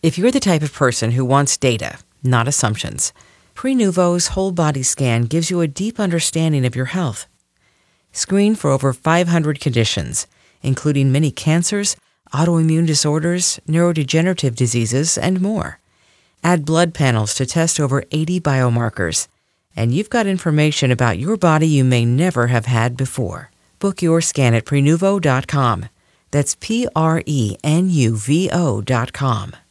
If you're the type of person who wants data, not assumptions, Prenuvo's whole body scan gives you a deep understanding of your health. Screen for over 500 conditions, including many cancers, autoimmune disorders, neurodegenerative diseases, and more. Add blood panels to test over 80 biomarkers, and you've got information about your body you may never have had before. Book your scan at Prenuvo.com. That's Prenuvo.com.